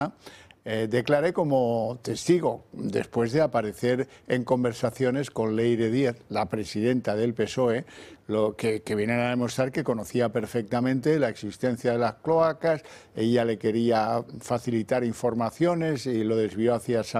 declaré como testigo, después de aparecer en conversaciones con Leire Díaz, la presidenta del PSOE, que vienen a demostrar que conocía perfectamente la existencia de las cloacas. Ella le quería facilitar informaciones y lo desvió hacia San